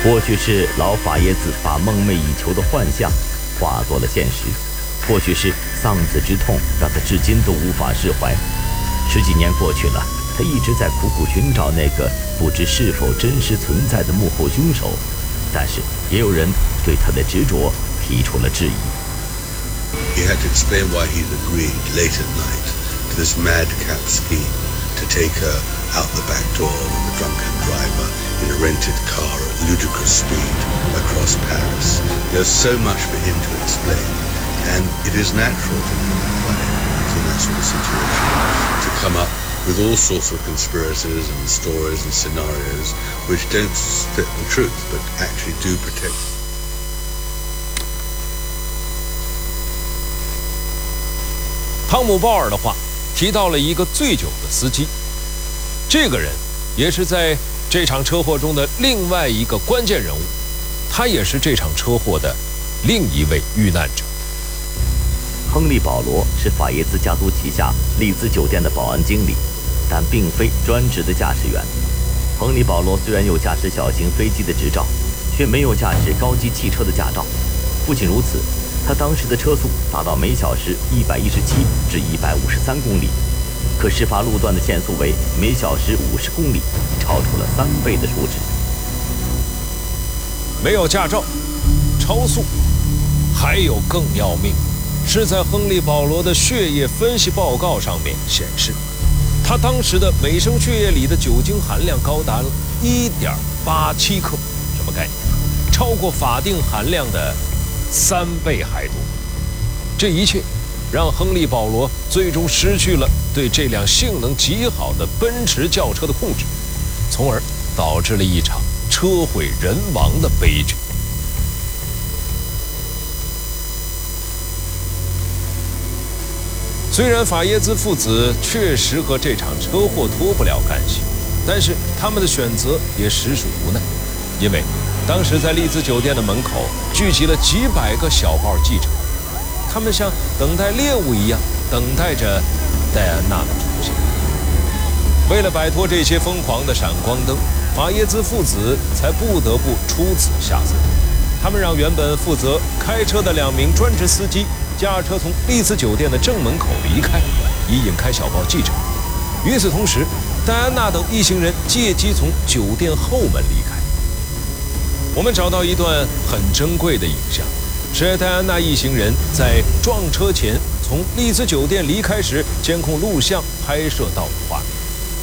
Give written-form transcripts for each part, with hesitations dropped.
或许是老法爷子把梦寐以求的幻象化作了现实，或许是丧子之痛让他至今都无法释怀。10几年过去了，他一直在苦苦寻找那个不知是否真实存在的幕后凶手，但是也有人对他的执着提出了质疑。 He had to explain why he'd agreed late at night to this madcap scheme to take her out the back door with a drunken driver in a rented car at ludicrous speed across Paris. There's so much for him to explain, and it is natural to him in that sort of situation to come up with all sorts of conspiracies and stories and scenarios which don't fit the truth but actually do protect. 汤姆·鲍尔的话提到了一个醉酒的司机，这个人也是在这场车祸中的另外一个关键人物，他也是这场车祸的另一位遇难者。 亨利·保罗是法耶兹家族旗下丽兹酒店的保安经理，但并非专职的驾驶员。亨利·保罗虽然有驾驶小型飞机的执照，却没有驾驶高级汽车的驾照。不仅如此，他当时的车速达到每小时117至153公里，可事发路段的限速为每小时50公里，超出了3倍的数值。 没有驾照，超速，还有更要命，是在亨利·保罗的血液分析报告上面显示，他当时的每升血液里的酒精含量高达了1.87克，什么概念？超过法定含量的3倍还多。这一切让亨利·保罗最终失去了对这辆性能极好的奔驰轿车的控制，从而导致了一场车毁人亡的悲剧。虽然法耶兹父子确实和这场车祸脱不了干系，但是他们的选择也实属无奈，因为当时在丽兹酒店的门口聚集了几百个小报记者，他们像等待猎物一样等待着戴安娜的出现。为了摆脱这些疯狂的闪光灯，法耶兹父子才不得不出此下策。他们让原本负责开车的2名专职司机驾车从丽兹酒店的正门口离开，以引开小报记者。与此同时，戴安娜等一行人借机从酒店后门离开。我们找到一段很珍贵的影像，是戴安娜一行人在撞车前从丽兹酒店离开时监控录像拍摄到的画面。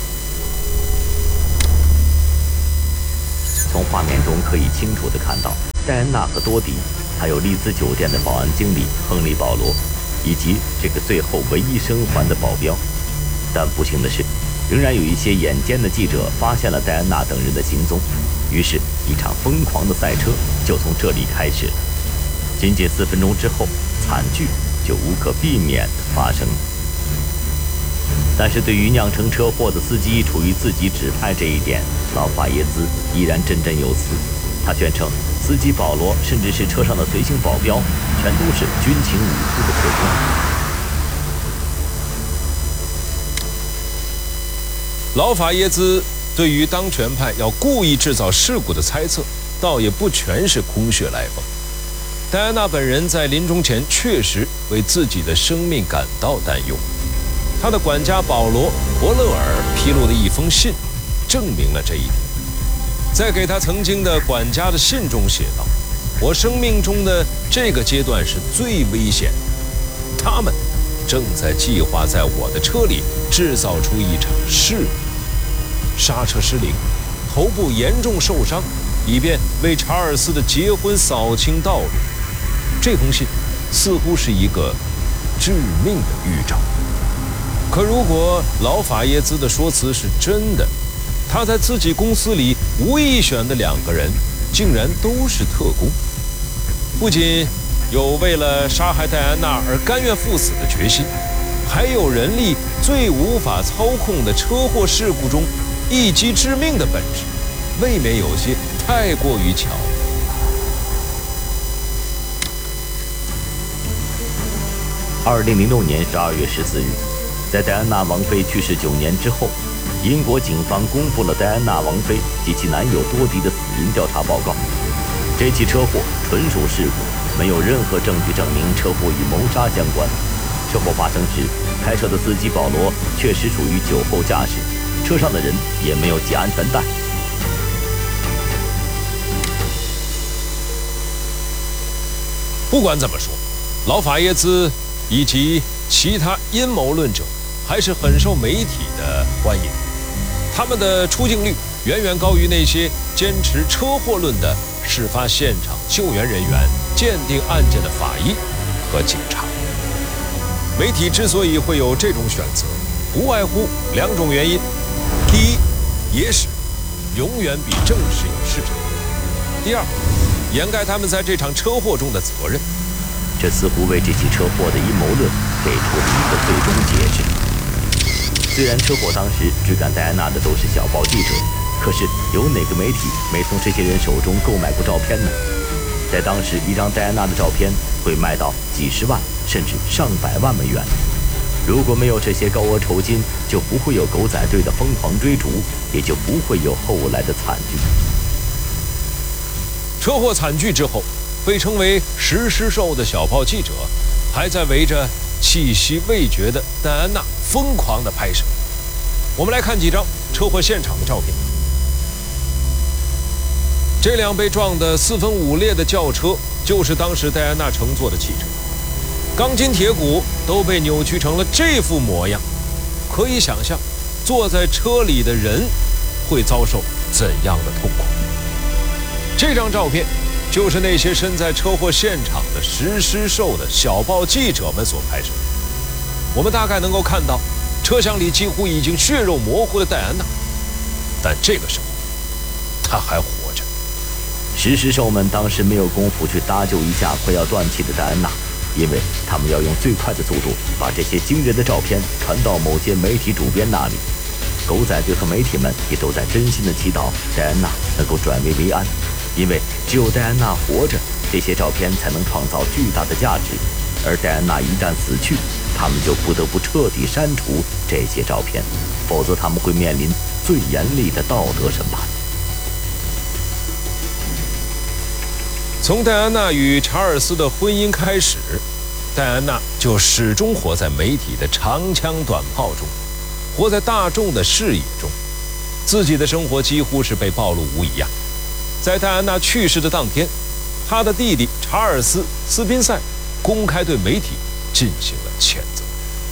从画面中可以清楚地看到戴安娜和多迪，还有丽兹酒店的保安经理亨利·保罗，以及这个最后唯一生还的保镖。但不幸的是，仍然有一些眼尖的记者发现了戴安娜等人的行踪，于是一场疯狂的赛车就从这里开始了。仅仅4分钟之后，惨剧就无可避免地发生了。但是对于酿成车祸的司机处于自己指派这一点，老法耶兹依然振振有词。他宣称，司机保罗甚至是车上的随行保镖，全都是军情五处的特工。 老法耶兹对于当权派要故意制造事故的猜测，倒也不全是空穴来风。戴安娜本人在临终前确实为自己的生命感到担忧。他的管家保罗·伯勒尔披露的一封信，证明了这一点。在给他曾经的管家的信中写道：“我生命中的这个阶段是最危险的，他们正在计划在我的车里制造出一场事故，刹车失灵，头部严重受伤，以便为查尔斯的结婚扫清道路。”这封信似乎是一个致命的预兆。可如果老法耶兹的说辞是真的，他在自己公司里无意选的2个人，竟然都是特工，不仅有为了杀害戴安娜而甘愿赴死的决心，还有人力最无法操控的车祸事故中一击致命的本事，未免有些太过于巧。 2006年12月14日，在戴安娜王妃去世9年之后， 英国警方公布了戴安娜王妃及其男友多迪的死因调查报告。这起车祸纯属事故，没有任何证据证明车祸与谋杀相关。车祸发生时，开车的司机保罗确实处于酒后驾驶，车上的人也没有系安全带。 不管怎么说，老法耶兹以及其他阴谋论者还是很受媒体的欢迎，他们的出镜率远远高于那些坚持车祸论的事发现场救援人员、鉴定案件的法医和警察。媒体之所以会有这种选择，无外乎2种原因：第一，野史永远比正史有市场；第二，掩盖他们在这场车祸中的责任。 这似乎为这起车祸的阴谋论给出了一个最终解释。虽然车祸当时追赶戴安娜的都是小报记者，可是有哪个媒体没从这些人手中购买过照片呢？在当时，一张戴安娜的照片会卖到几十万甚至上百万美元。如果没有这些高额酬金，就不会有狗仔队的疯狂追逐，也就不会有后来的惨剧。 车祸惨剧之后，被称为石狮兽的小报记者还在围着气息未绝的戴安娜疯狂地拍摄。我们来看几张车祸现场的照片。这辆被撞得4分5裂的轿车就是当时戴安娜乘坐的汽车，钢筋铁骨都被扭曲成了这副模样。可以想象，坐在车里的人会遭受怎样的痛苦。这张照片就是那些身在车祸现场的石狮兽的小报记者们所拍摄。我们大概能够看到车厢里几乎已经血肉模糊的戴安娜，但这个时候她还活着。 石狮兽们当时没有功夫去搭救一下快要断气的戴安娜，因为他们要用最快的速度把这些惊人的照片传到某些媒体主编那里。狗仔队和媒体们也都在真心的祈祷戴安娜能够转危为安，因为只有戴安娜活着，这些照片才能创造巨大的价值，而戴安娜一旦死去，他们就不得不彻底删除这些照片，否则他们会面临最严厉的道德审判。 从戴安娜与查尔斯的婚姻开始，戴安娜就始终活在媒体的长枪短炮中，活在大众的视野中，自己的生活几乎是被暴露无遗啊。在戴安娜去世的当天，她的弟弟查尔斯·斯宾塞公开对媒体进行了谴责。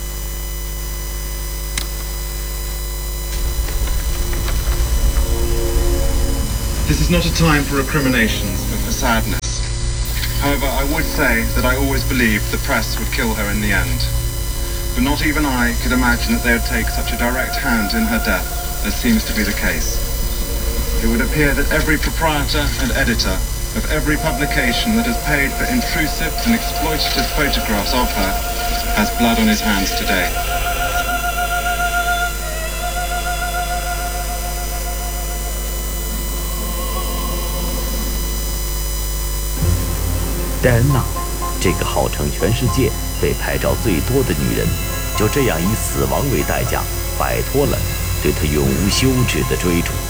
This is not a time for recriminations, but for sadness. However, I would say that I always believed the press would kill her in the end. But not even I could imagine that they would take such a direct hand in her death, as seems to be the case. It would appear that every proprietor and editor of every publication that has paid for intrusive and exploitative photographs of her has blood on his hands today. 戴安娜，这个号称全世界被拍照最多的女人，就这样以死亡为代价，摆脱了对她永无休止的追逐。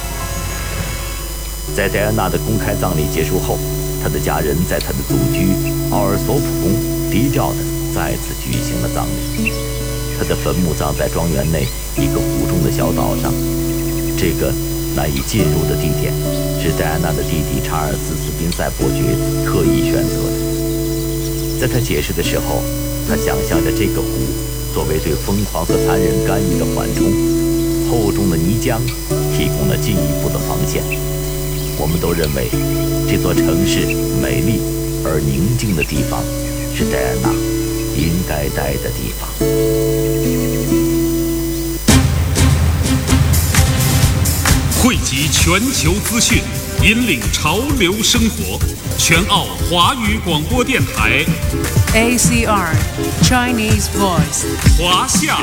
在戴安娜的公开葬礼结束后，她的家人在她的祖居奥尔索普宫低调地再次举行了葬礼。她的坟墓葬在庄园内一个湖中的小岛上，这个难以进入的地点是戴安娜的弟弟查尔斯·斯宾塞伯爵特意选择的。在他解释的时候，他想象着这个湖作为对疯狂和残忍干预的缓冲，厚重的泥浆提供了进一步的防线。我们都认为这座城市美丽而宁静的地方是戴安娜应该待的地方。 汇集全球资讯，引领潮流生活。全澳华语广播电台 ACR Chinese Voice 华夏